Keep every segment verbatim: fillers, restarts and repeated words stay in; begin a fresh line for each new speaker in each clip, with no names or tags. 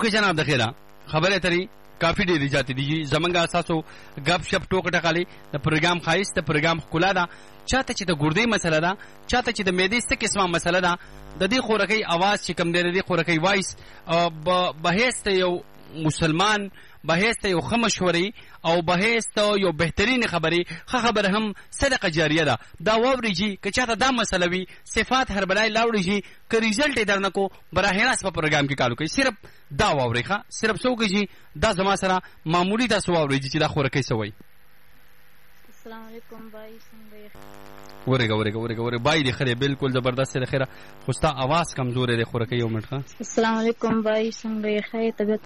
اوکې جناب د خیره خبره ترې کافی ډېرې زیاتې دي زمونږ اساسو ګپ شپ ټوکه ټکالې د پروګرام ښایست د پروګرام ښکلا ده چاته چې د ګردې مسله ده چاته چې د معدې څه قسمه مسله ده د دې خورکۍ اواز چې کوم دی د دې خورکۍ وایس بهیس ته یو مسلمان بهیس ته یو ښه مشورې او بهیس ته یو بهترین خبرې ښه خبره هم صدقه جاریه ده دا واورېږي که چاته دا مسله وي صفات هربلای لاوړېږي که ریزلټ یې درنه کو براه راست په پروګرام کې کار وکړي صرف دا واورئ ښه صرف څه وکړي دا زما سره معمولي تاسو واورېږي چې دا خورکۍ څه وایي
السلام علیکم بای څنګه
ورګه ورګه ورګه ورګه بای دې خره بالکل زبردست دی خیره خو ستا आवाज کمزور دی خورکۍ یو منټ ښه
السلام علیکم بای څنګه خیر طبیعت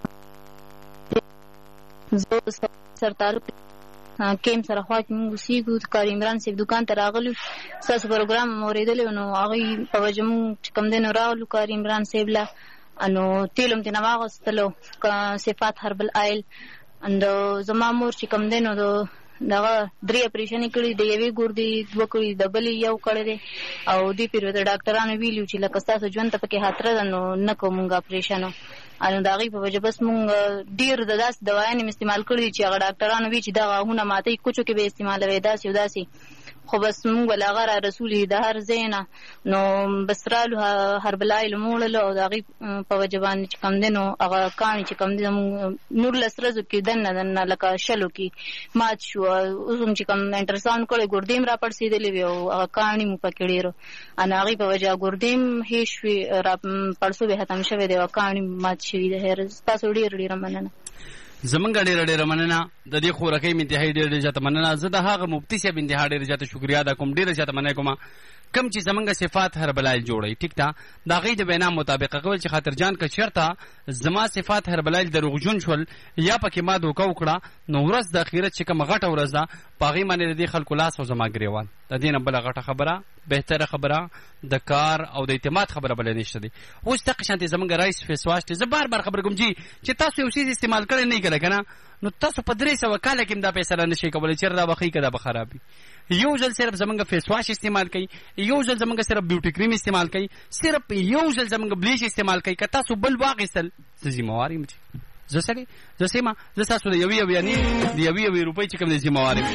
زه سر تعلق کیم سره خوا کې موږ اوسېږو کار عمران صاحب دکان ته راغلو ستاسو پروګرام مو اورېدلی نو هغوی په وجه موږ چې کوم دی نو راغلو کار عمران صاحب له نو تیل هم ترېنه واخیستلو صفات هربل آیل نو زما مور چې کوم دی نو د دغه درې اپریشن یې کړي د یوې ګردې دوه کړي د بلې یو کړی دی او دې پېر د ډاکټرانو ویلي چې لکه ستاسو ژوند ته پکې خطره ده نو نه کوو مونږ اپریشن نو د هغې په وجه بس مونږ ډېر د داسې دوايانې مې استعمال کړي دي چې هغه ډاکټرانو وي چې دا غاښونه ماتوي کوچو کې به یې استعمالوي داسې او داسې خو بس مونږ به له هغه را رسولي د هر ځای نه نو بس رالو هربلایل مو وړلو او د هغې په وجه باندې چې کوم دی نو هغه کاڼي چې کوم دی زمونږ نولس ورځو کې دننه دننه لکه شلو کې مات شو اوس هم چې کوم انټرساونډ کړی ګردې هم را پړسېدلې وې او هغه کاڼي مو پکې ډېرو نو هغې په وجه ګردې هم هېښ شوې را پړسوبې ختم شوی دی او کاڼي مات شوي دی خیر ستاسو ډېر ډېره مننه
زمونږ ډېره ډېره مننه د دې خورکۍ مې انتهایي ډېره ډېره زیاته مننه زه د هغه مفتي صاحب انتها ډېره زیاته شکریا ادا کوم ډېره زیاته مننه کوم کم چې زمونږ صفات هربلایل جوړوي ټیک ده د هغې د وینا مطابق کول چې خاطرجان که چېرته زما صفات هربلایل دروغجون شول یا پکې ما دوکه وکړه نو ورځ د اخرت چې کومه غټه ورځ ده په هغې باندې د دې خلکو لاس او زما ګرېوان د دې نه بله غټه خبره بهتره خبره د کار او د اعتماد خبره بله نشته دی اوس دقه شانتې زمونږ رایس فیس واش دی زه بار بار خبره کوم چې چې تاسو یو څیز استعمال کړی نه یې کړی که نه نو تاسو په درې سوه کاله کې هم دا فیصله نه شئ کولی چېرې دا به ښي که دا به خراب وي یو ځل صرف زمونږ فیس واش استعمال کوي یو ځل زمونږ صرف بیوټي کریم استعمال کوي صرف یو ځل زمونږ بلیچ استعمال کوي که تاسو بل واخیستل زه ذمهوار یم چې زه سړی زه سیمه زه ستاسو د یوې یوې یعنې د یوې یوې روپۍ چې کوم دی ذمهوار یم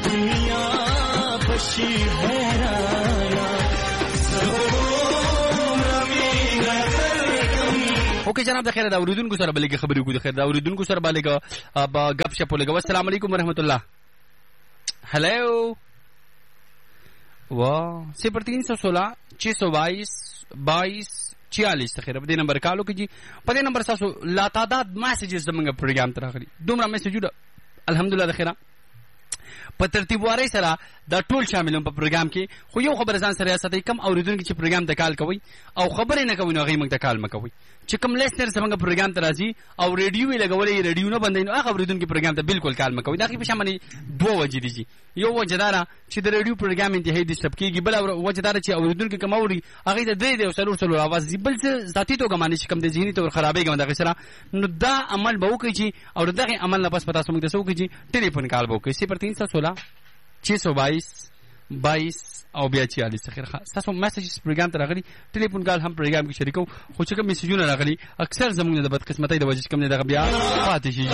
اوکې جناب د خیر د اورېدونکو سره به لږې خبرې وکړو د خیر د اورېدونکو سره به لږه ګپ شپ ولګوو السلام علیکم ورحمت الله हेलो वाह सिफर तीन सौ सोलह छः सौ बाईस बाईस छियालीस तखिर په دې نمبر کالو کې جی په دې نمبر تاسو لا تعداد میسجز زمونږ پروګرام ته راغلي دومره میسجونه الحمدلله د خیره په ترتیب واري سره دا ټول شامل په پروګرام کې خو یو خبر ځان سره ساتي کم اوریدونکو چې پروګرام ته کال کوي او خبرې نه کوي نو هغه موږ ته کال مکوي چې کوم لیسنر څنګه پروګرام ته راځي او ریډیو یې لګولې ریډیو نه بندوي نو هغه اوریدونکو پروګرام ته بالکل کال مکوي دا کې په شامل دوه وجې دي یو وجه دا چې د ریډیو پروګرام انتهایی ډیسټرب کیږي بل وجه دا چې اوریدونکو کوم اوري هغه د درې دی او سلور سلور आवाज دی بل څه ذاتي توګه باندې چې کوم د ذهني تور خرابېږي دا سره نو دا عمل به وکړي چې او دغه عمل نه پس پتا سمګ د سو کې چې ټلیفون کال به وکړي صفر तीन सौ सोलह छः सौ बाईस बाईस او بیا छियालीस خیر ښه تاسو میسجز پروګرام ته راغلي ټلیفون کال هم پروګرام کې شریکو خو چې کوم میسجونه راغلي اکثر زموږ د بدقسمتۍ د وجې کوم نه دغه بیا پاتې شي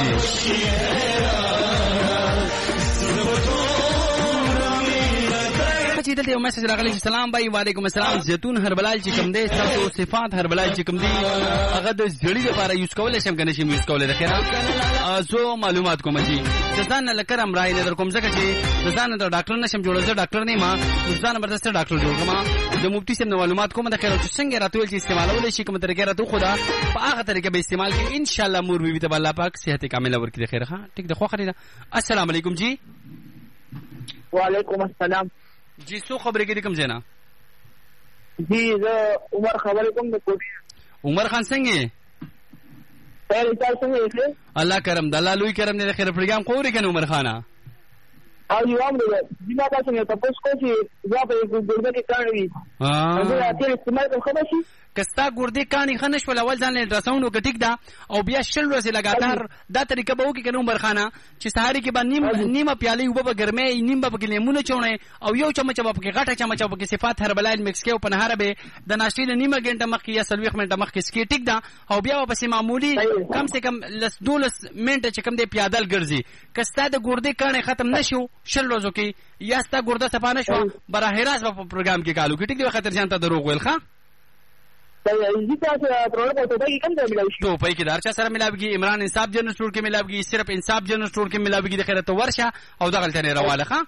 چې دلته یو میسج راغلی سلام بای وعلیکم السلام زیتون هربلال چې کوم دی تاسو صفات هربلال چې کوم دی هغه د زړی لپاره یوز کولای شم کنه شم یوز کولای د خیره زه معلومات کوم چې ځان نه لکرم راي نه در کوم ځکه چې ځان نه ډاکټر نشم جوړ زه ډاکټر نه ما ځان برسته ډاکټر جوړ کوم د مفتي سم معلومات کوم د خیره چې څنګه راتول چې استعمالول شي کوم طریقې راتو خدا په هغه طریقې به استعمال کې ان شاء الله مور بي ته الله پاک صحت کامله ورکړي خیره ها ټیک د خو خریدا السلام علیکم جی
وعلیکم السلام
جی سو خبرې کې کوم ځای
جی زه عمر خبرې کوم د کوټې
عمر خان څنګه
خیر تاسو څنګه
الله کرم د الله لوی کرم نه خیر پروګرام خوري کنه عمر خان
او یو هم دی بیا تاسو نه تاسو کو چې زه په ګورګه کې کار وی ها زه تیر استعمال کوم خبر شي
کستا ګردې کانی خنش ول اول ځان له الټراساوند وکټیک دا او بیا شل ورځې لګاتار دا طریقه به وکي کنه عمر خانه چې سهاري کې باندې نیم نیمه پیالې وب به ګرمه نیم به کې لیمونه چونه او یو چمچ به کې غټه چمچ به کې صفات هربلایل مکس کې او په نهار به د ناشې نیمه غنټه مخکې یا سلويخ منټه مخکې سکي ټیک دا او بیا په معمولی کم سے کم لس دولس منټه چې کم دی پیادل ګرځي کستا د ګردې کانی ختم نشو شل ورځو کې یا ستا ګرده صفانه شو براه راست په پروګرام کې کالو کې ټیک دی خاطر ځان ته دروغ ویل ښا تو پای کې دارچا سره ملاويږي عمران انصاف جنرال سٹور کې ملاويږي صرف انصاف جنرال سٹور کې ملاويږي د خیرت ورشه او دغه تنه رواله ښا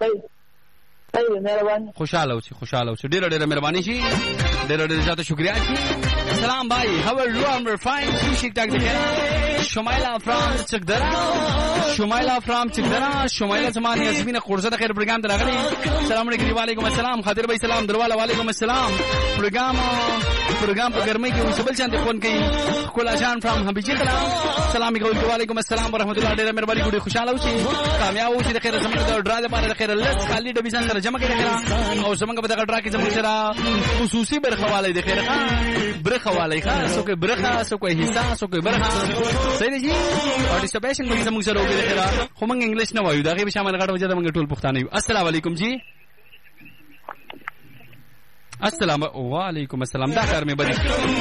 خوشاله اوسې خوشاله اوسې ډېر ډېر مهرباني شي ډېر ډېر زیاته شکریا شي سلام بھائی how are you I'm fine شیک ټاک دغه شمایلا فرام چکدرا شمایلا فرام چکدرا شمایلا زمانه یاسمین قرزه د خیر پروګرام درغلی السلام علیکم وعلیکم السلام خاطر بھائی سلام درواله وعلیکم السلام پروګرام پروګرام په ګرمۍ کې وسبل چاند فون کوي کولا جان فرام حبیجی کلام سلام علیکم السلام ورحمت الله ډېر مهرباني ګډي خوشاله اوسې کامیاب اوسې د خیر زمانه د ډرا لپاره د خیر لږ خالی ډبي ځان سره جمع کړئ او زمونږ په دغه ډرا کې زموږ سره خصوصي برخواله د خیر ښه برخواله ښه سو کې برخه سو کې حصہ سو کې برخه صحیح دی پارټیسپیشن کوي زموږ سره وګړي خیر خو موږ انګلیش نه وایو دا غي به شامل غټ وجه د موږ ټول پښتانه یو السلام علیکم جی السلام وعلیکم السلام دا کار مې بدی